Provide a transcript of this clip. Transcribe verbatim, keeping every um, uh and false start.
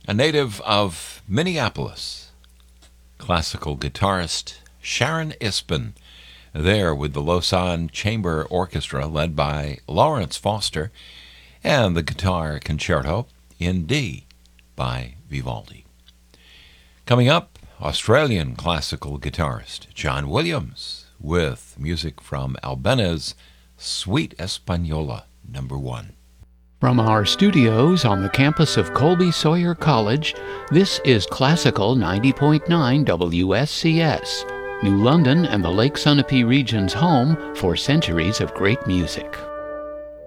A native of Minneapolis, classical guitarist Sharon Isbin, there with the Lausanne Chamber Orchestra led by Lawrence Foster, and the Guitar Concerto in D by Vivaldi. Coming up, Australian classical guitarist John Williams with music from Albéniz' Suite Española number one. From our studios on the campus of Colby Sawyer College, this is Classical ninety point nine W S C S, New London and the Lake Sunapee region's home for centuries of great music.